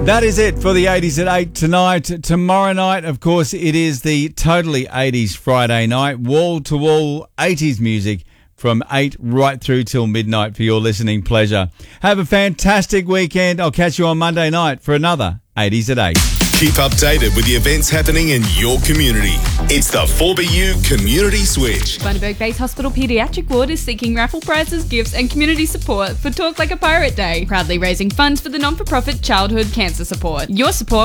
That is it for the 80s at 8 tonight. Tomorrow night, of course, it is the Totally 80s Friday night. Wall-to-wall 80s music from 8 right through till midnight for your listening pleasure. Have a fantastic weekend. I'll catch you on Monday night for another 80s at 8. Keep updated with the events happening in your community. It's the 4BU Community Switch. Bundaberg Base Hospital Paediatric Ward is seeking raffle prizes, gifts and community support for Talk Like a Pirate Day, proudly raising funds for the non-for-profit Childhood Cancer Support. Your support